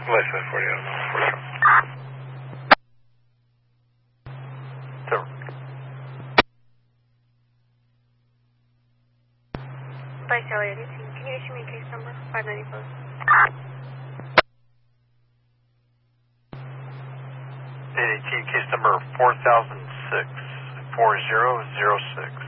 Less than 40, I don't know, for sure. By Sally, can you issue me case number 594? ADT case number 4006, 4006.